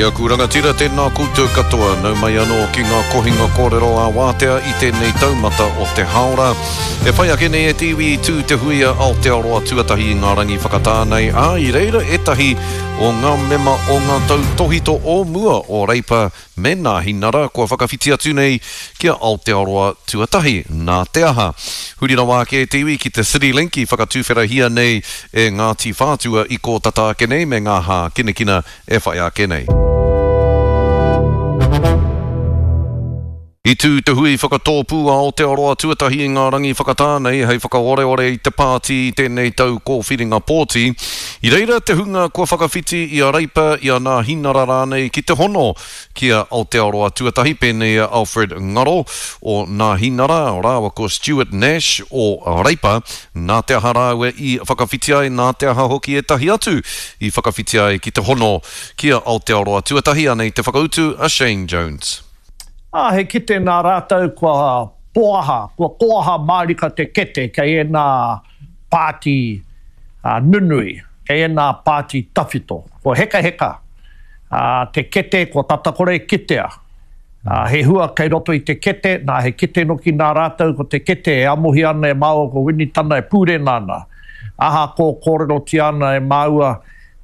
Kia kurangatira tēnā koutou katoa, nau mai anō ki ngā kohinga kōrero a wātea i tēnei taumata o te haora. E whai ake nei e tiwi tū te huia Aotearoa tuatahi i ngā rangi whakatānei, I reira etahi o ngā mema o ngā tautohito o mua o reipa me nā hinara kua whakawhiti atu nei kia Aotearoa tuatahi nā te aha. Hurira wā ke tiwi ki te City Link i whakatūwhera hia nei e Ngāti Whātua i ko tata ake nei me ngā hā kinekina e whai ake nei. I tū te hui whakatōpū a Aotearoa tuatahi i ngā rangi whakatānei hei whakaore i te pāti i tēnei tau kōwhiringa pōti. I reira te hunga kua whakawhiti i a reipa i a nā hinara rānei ki te hono kia Aotearoa tuatahi pēnei a Alfred Ngaro o nā hinara o rāwa ko Stuart Nash o reipa nā te aha rāwe i whakawhiti ai nā te aha hoki e tahi atu i whakawhiti ai ki te hono kia Aotearoa tuatahi anei te whakautu a Shane Jones. He kite nā rātau kua koaha mārika te kete kei e nā pāti nunui, kei e nā pāti tawhito, kua heka. Te kete, kua tatakore kitea. He hua kei roto i te kete, nā he kite noki nā rātau ko te kete e amuhi ana e māua ko winitana e pūre nāna. Aha ko kōrero ti ana e māua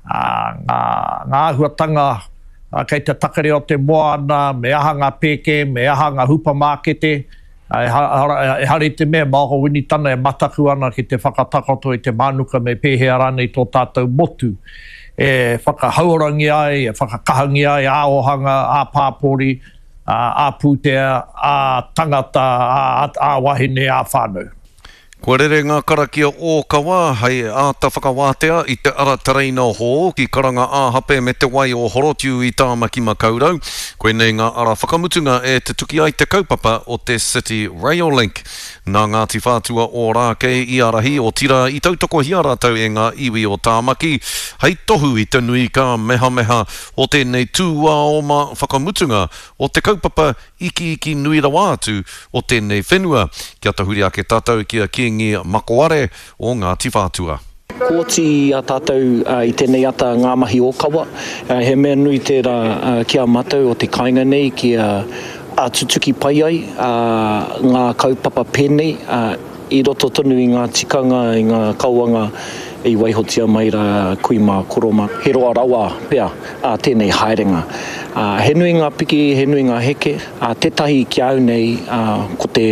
ngā ahuatanga kei te takare o te moana, me aha ngā pēke, me aha ngā hupa mākete, e hare te mea māho winitana e mataku ana ki te whakatakoto i te mānuka me pēhea rānei tō tātou motu. E whakahaurangi ai, e whakakahangi ai, a ohanga, a pāpori, a pūtea, a tangata, a wahine, a whānau. Kua rere ngā karakia o kawa hei āta whakawātea i te ara tareina ho ki karanga āhape me te wai o horotiu i tāmaki makaurau. Koe nei ngā ara whakamutunga e te tuki ai te kaupapa o te City Rail Link. Nā Ngāti Whātua o Rākei i arahi o tira i tautoko hia rātau e ngā iwi o tāmaki. Hei tohu i te nui ka meha o tēnei tūā o ma whakamutunga o te kaupapa iki nui rawa atu o tēnei whenua. Kia tahuri ake tātou kia kiengi makoare o Ngāti Whātua. Kōti a tātou i tēnei ata ngā mahi o kawa. He mea nui tērā kia matau o te kāinga nei kia tutuki pai ai ngā kaupapa pēnei i roto tonu i ngā tikanga, i ngā kauanga i waihotia mai ra kui mā koroma. He roa rawa pea tēnei haerenga. He nui ngā piki, he nui ngā heke, tētahi ki au nei ko te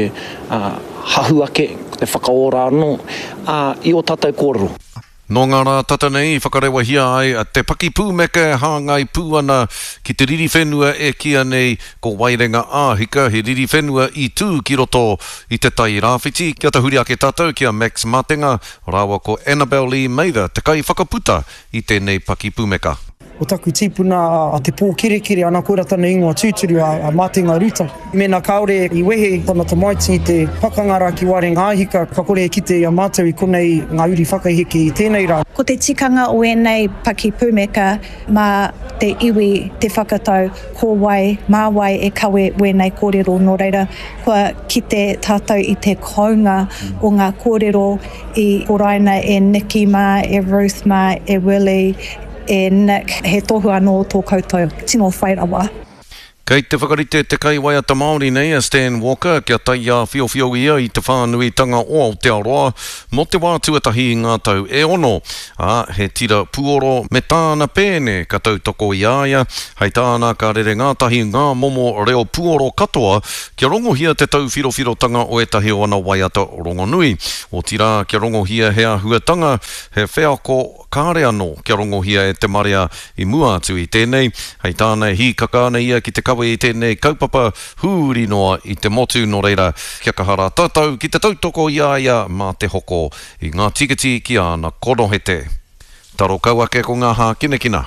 hahuake, te whakaora anō, i o tātou kōrero. No ngā rā tata nei, whakarewa hia ai, te paki pūmeka hāngai pūana ki te riri whenua e kia nei ko wairenga āhika, he riri whenua i tū ki roto i te tai rāwhiti. Kia tahuri ake tātou kia Max Matenga, rāwa ko Annabelle Lee Mather, te kai whakaputa i tēnei paki pūmeka. O taku tīpuna a te pō kere ana kora tana ingoa tūturu a Matenga Ruta. Mēnā kaore i wehe tana tamaiti i te whakangara ki Wairenga āhika, ka kore ki te mātou i konei ngā uri whakaheke i tēnei rā. Ko te tikanga o enei paki pūmeka mā te iwi te whakatau ko wai, mā wai e kawe wenei kōrero nō reira. Kua ki te tātou i te kounga o ngā kōrero i Oraina e Nikki mā, e Ruth mā, e Willie, e Nick, he tohu anō tō koutou, tino whairawa. Kei te whakarite te kai waiata Māori nei a Stan Walker, kia tai a whiowhio ia i te whānui tanga o Aotearoa, mo te wā tuatahi i ngā tau e ono. He tira puoro me tāna pēne ka tautoko i aia, hei tāna ka rere ngātahi ngā momo reo puoro katoa, kia rongohia te tau whirowhirotanga o etahi o ana waiata rongonui. O tira kia rongohia hea huatanga, he wheako kāre anō kia rongohia e te marea i mua atu i tēnei, hei tāna hi kakāne ia ki te kawe i tēnei kaupapa hūri noa i te motu no reira. Kia kahara tātou ki te tautoko i aia mā te hoko i ngā tikiti ki ana konohete. Taro kauake ko ngā hā kinekina.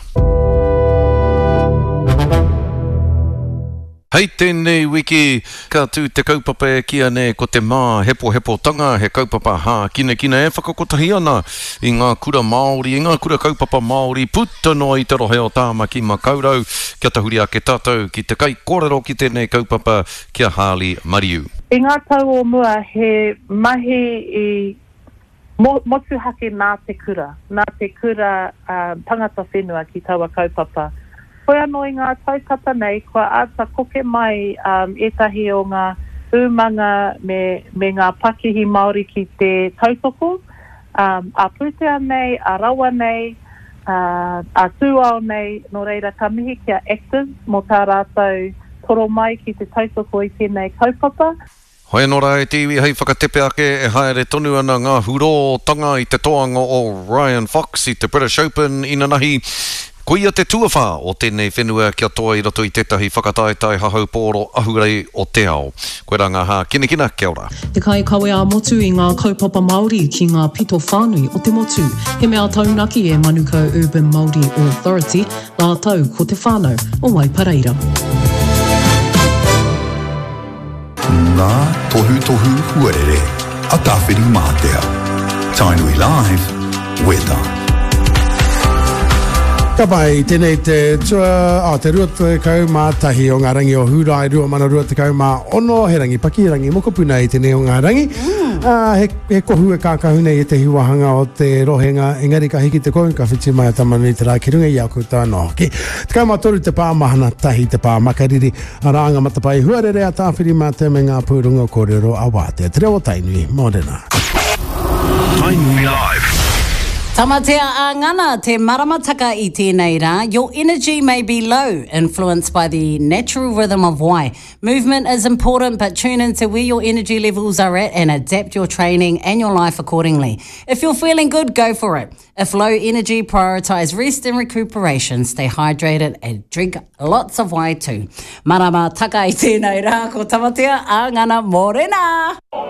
Hei tēnei wiki, ka tū te kaupapa e kia nei ko te mā hepo tanga, he kaupapa hā kinekina e whakakotahi ana i ngā kura Māori, i ngā kura kaupapa Māori, puta noa i te rohe o tāmaki makaurau, kia tahuri ake tātou ki te kai kōrero ki tēnei kaupapa kia Harley Mariu. I ngā tau o mua, he mahi i motu hake nā te kura tangata whenua ki taua kaupapa. koe anō i ngā tautata nei, kua ata koke mai etahi o ngā umanga me ngā pakihi Māori ki te tautoko, a putea nei, a rawa nei, a tūao nei, no reira ka mihi kia active mo tā rātou toro mai ki te tautoko i tēnei kaupapa. Hoi nora e te iwi hei whakatepe ake e haere tonu ana ngā huro tanga i te toanga o Ryan Fox i te British Open i Nanahi. Ko ia te tuawha o tēnei whenua kia toa i roto i tētahi whakataetai hahau pōro ahurei o te ao. Koe ranga ha kinekina, kia ora. Te kai kawe a motu i ngā kaupapa Māori ki ngā pito whānui o te motu. He mea taunaki e Manukau Urban Māori Authority, ngā tau ko te whānau o Waipareira. Ngā tohu huarere, a tāwhiri mātea. Tainui Live, weather. Ka pai, tēnei te rua te kau mā tahi o ngā rangi o Hurai, rua te kau mā ono, he rangi paki, he rangi mokopuna i tēnei o ngā rangi. He kohu e kākahu nei e te hiwahanga o te rohenga, engari ka hiki te kohu, ka whiti mai a tamanu i te rā ki runga i au kouta anō. Te kau mā toru te pā mahana tahi, te pā makariri, a rāanga matapai huarere a tāwhiri mā te me ngā pūrunga kōrero a wātea. Te reo tainui, mōrena. Tainui Live. Tamatea a ngana te maramataka i tēnei rā. Your energy may be low, influenced by the natural rhythm of why. Movement is important, but tune into where your energy levels are at and adapt your training and your life accordingly. If you're feeling good, go for it. If low energy, prioritise rest and recuperation. Stay hydrated and drink lots of wine too. Maramataka i tēnei rā, ko tamatea a ngana, mōrena!